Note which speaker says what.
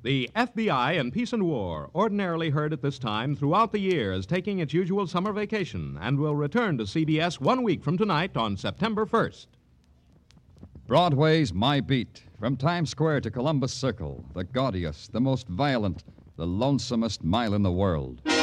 Speaker 1: The FBI in Peace and War, ordinarily heard at this time throughout the year, is taking its usual summer vacation and will return to CBS 1 week from tonight on September 1st.
Speaker 2: Broadway's My Beat. From Times Square to Columbus Circle, the gaudiest, the most violent, the lonesomest mile in the world.